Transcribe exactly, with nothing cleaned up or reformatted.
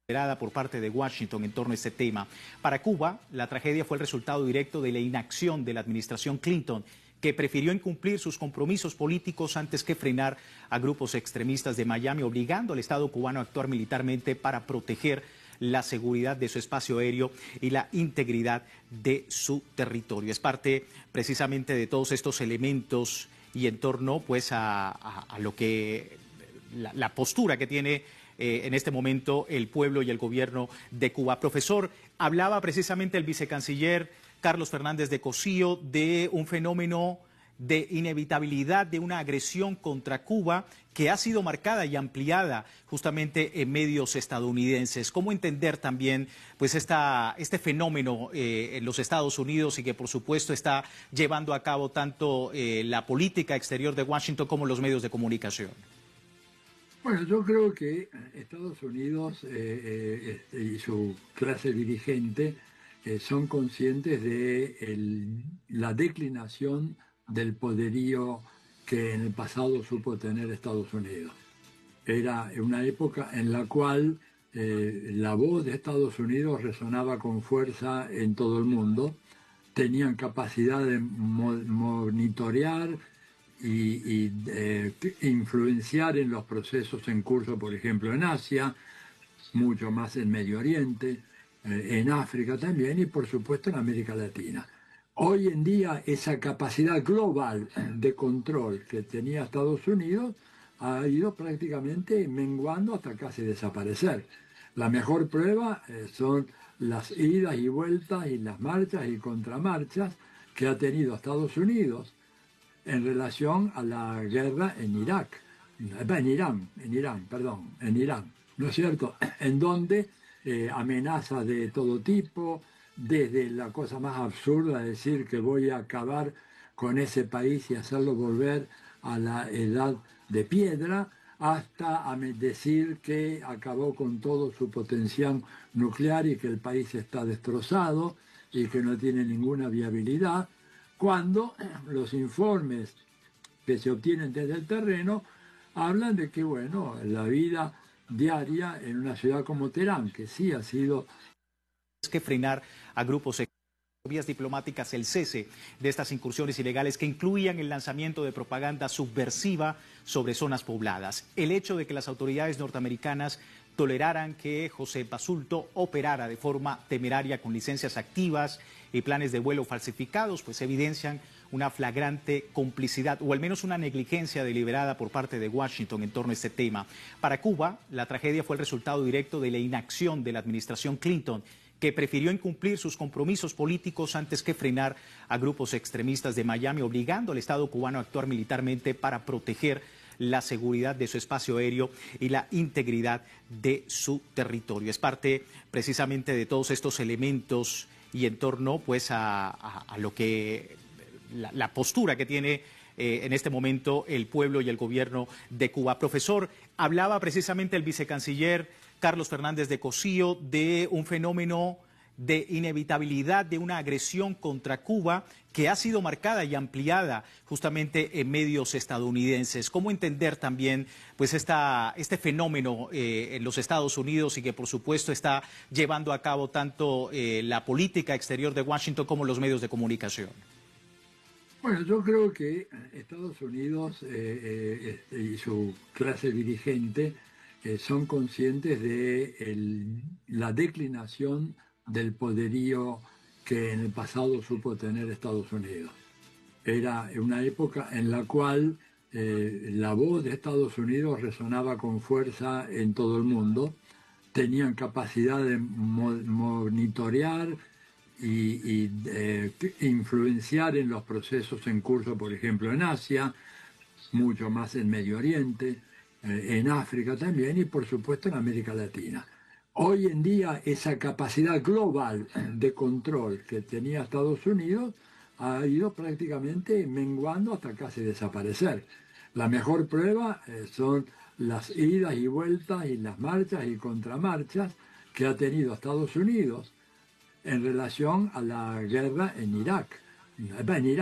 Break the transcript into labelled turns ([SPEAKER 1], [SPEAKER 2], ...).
[SPEAKER 1] por parte de Washington en torno a este tema. Para Cuba, la tragedia fue el resultado directo de la inacción de la administración Clinton, que prefirió incumplir sus compromisos políticos antes que frenar a grupos extremistas de Miami, obligando al Estado cubano a actuar militarmente para proteger la seguridad de su espacio aéreo y la integridad de su territorio. Es parte precisamente de todos estos elementos y en torno pues a, a, a lo que la, la postura que tiene eh, en este momento el pueblo y el gobierno de Cuba. Profesor, hablaba precisamente el vicecanciller Carlos Fernández de Cosío de un fenómeno de inevitabilidad de una agresión contra Cuba que ha sido marcada y ampliada justamente en medios estadounidenses. ¿Cómo entender también pues esta, este fenómeno eh, en los Estados Unidos y que por supuesto está llevando a cabo tanto eh, la política exterior de Washington como los medios de comunicación?
[SPEAKER 2] Bueno, yo creo que Estados Unidos eh, eh, este, y su clase dirigente eh, son conscientes de el, la declinación del poderío que en el pasado supo tener Estados Unidos. Era una época en la cual eh, la voz de Estados Unidos resonaba con fuerza en todo el mundo, tenían capacidad de mo monitorear y, y eh, influenciar en los procesos en curso, por ejemplo, en Asia, mucho más en Medio Oriente, eh, en África también y, por supuesto, en América Latina. Hoy en día esa capacidad global de control que tenía Estados Unidos ha ido prácticamente menguando hasta casi desaparecer. La mejor prueba eh, son las idas y vueltas y las marchas y contramarchas que ha tenido Estados Unidos en relación a la guerra en Irak, en Irán, en Irán, perdón, en Irán, ¿no es cierto? En donde eh, amenazas de todo tipo, desde la cosa más absurda, decir que voy a acabar con ese país y hacerlo volver a la edad de piedra, hasta decir que acabó con todo su potencial nuclear y que el país está destrozado y que no tiene ninguna viabilidad, cuando los informes que se obtienen desde el terreno hablan de que, bueno, la vida diaria en una ciudad como Teherán, que sí ha sido
[SPEAKER 1] que frenar a grupos vías diplomáticas el cese de estas incursiones ilegales que incluían el lanzamiento de propaganda subversiva sobre zonas pobladas. El hecho de que las autoridades norteamericanas toleraran que José Basulto operara de forma temeraria con licencias activas y planes de vuelo falsificados, pues evidencian una flagrante complicidad o al menos una negligencia deliberada por parte de Washington en torno a este tema. Para Cuba, la tragedia fue el resultado directo de la inacción de la administración Clinton, que prefirió incumplir sus compromisos políticos antes que frenar a grupos extremistas de Miami, obligando al Estado cubano a actuar militarmente para proteger la seguridad de su espacio aéreo y la integridad de su territorio. Es parte precisamente de todos estos elementos y en torno pues a, a, a lo que la, la postura que tiene eh, en este momento el pueblo y el gobierno de Cuba. Profesor, hablaba precisamente el vicecanciller Carlos Fernández de Cosío de un fenómeno de inevitabilidad de una agresión contra Cuba que ha sido marcada y ampliada justamente en medios estadounidenses. ¿Cómo entender también pues esta, este fenómeno eh, en los Estados Unidos y que por supuesto está llevando a cabo tanto eh, la política exterior de Washington como los medios de comunicación?
[SPEAKER 2] Bueno, yo creo que Estados Unidos eh, eh, este, y su clase dirigente eh, son conscientes de el, la declinación del poderío que en el pasado supo tener Estados Unidos. Era una época en la cual eh, la voz de Estados Unidos resonaba con fuerza en todo el mundo, tenían capacidad de mo monitorear y, y eh, influenciar en los procesos en curso, por ejemplo, en Asia, mucho más en Medio Oriente, eh, en África también y, por supuesto, en América Latina. Hoy en día esa capacidad global de control que tenía Estados Unidos ha ido prácticamente menguando hasta casi desaparecer. La mejor prueba eh, son las idas y vueltas y las marchas y contramarchas que ha tenido Estados Unidos en relación a la guerra en Irak, en Irán.